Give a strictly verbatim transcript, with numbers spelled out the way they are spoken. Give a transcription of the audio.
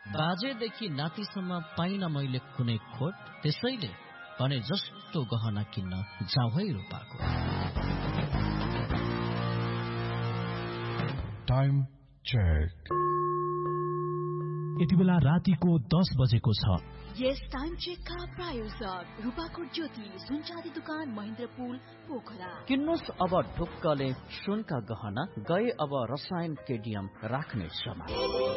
बाजेदेखि नातिसम्म पाइन मैले कुनै खोट, त्यसैले भने जस्तो गहना किन्न जाउँ है रूपाको। Time check. यति बेला रातिको दस बजेको छ। यस टाइम चेकका प्रायोजक रूपाकोट ज्योति सुनचाँदी दुकान महेन्द्रपुल पोखरा। किन्नुस् अब ढुक्कले सुनका गहना, गए अब रसायन केडियम राख्ने समय।